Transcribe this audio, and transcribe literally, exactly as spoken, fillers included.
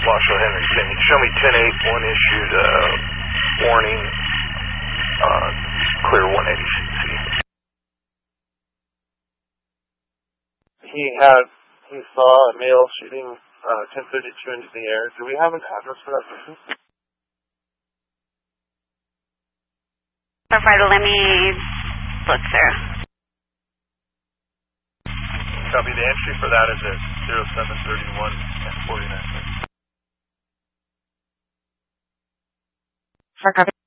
Marshall Henry, can you show me ten eight, one issued uh, warning, uh, clear one eighty C C. He had, he saw a male shooting uh, ten thirty-two into the air. Do we have an address for that person? Firefighter, let me look, sir. Copy, the entry for that is at zero seven thirty-one and forty-nine. For copy.